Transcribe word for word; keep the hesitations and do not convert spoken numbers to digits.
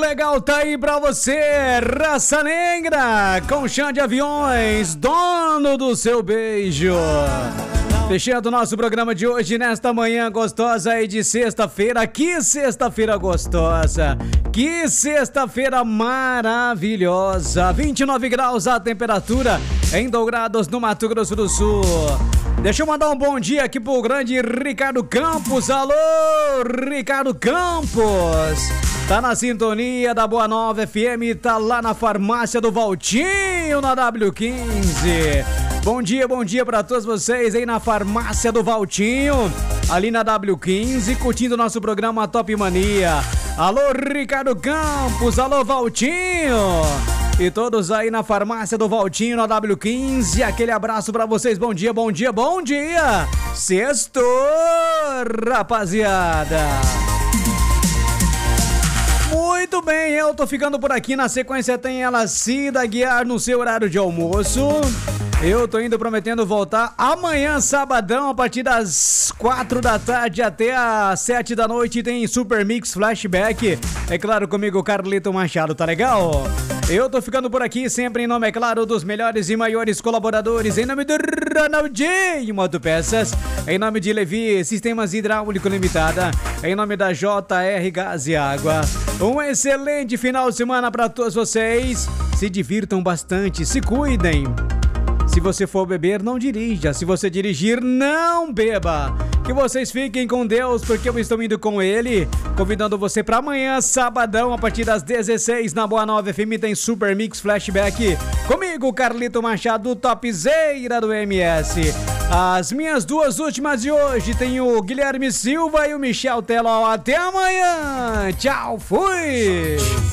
legal tá aí pra você, Raça Negra, com chão de aviões, dono do seu beijo. Fechando o nosso programa de hoje nesta manhã gostosa aí de sexta-feira. Que sexta-feira gostosa, que sexta-feira maravilhosa. vinte e nove graus a temperatura em Dourados, no Mato Grosso do Sul. Deixa eu mandar um bom dia aqui pro grande Ricardo Campos. Alô, Ricardo Campos. Tá na sintonia da Boa Nova F M, tá lá na farmácia do Valtinho, na W quinze. Bom dia, bom dia pra todos vocês aí na farmácia do Valtinho, ali na W quinze, curtindo o nosso programa Top Mania. Alô, Ricardo Campos, alô, Valtinho. E todos aí na farmácia do Valtinho, na W quinze, aquele abraço pra vocês. Bom dia, bom dia, bom dia. Sextou, rapaziada. Muito bem, eu tô ficando por aqui. Na sequência tem ela, Cida Guiar, no seu horário de almoço. Eu tô indo prometendo voltar amanhã, sabadão, a partir das quatro da tarde até as sete da noite. Tem Super Mix Flashback. É claro, comigo, Carlito Machado, tá legal? Eu tô ficando por aqui, sempre em nome, é claro, dos melhores e maiores colaboradores. Em nome do Ronaldinho Motopeças, em nome de Levi Sistemas Hidráulico Limitada, em nome da J R Gás e Água. Um excelente final de semana para todos vocês. Se divirtam bastante, se cuidem. Se você for beber, não dirija. Se você dirigir, não beba. Que vocês fiquem com Deus, porque eu estou indo com Ele. Convidando você para amanhã, sabadão, a partir das dezesseis, na Boa Nova F M, tem Super Mix Flashback. Comigo, Carlito Machado, topzeira do M S. As minhas duas últimas de hoje tem o Guilherme Silva e o Michel Teló. Até amanhã. Tchau, fui.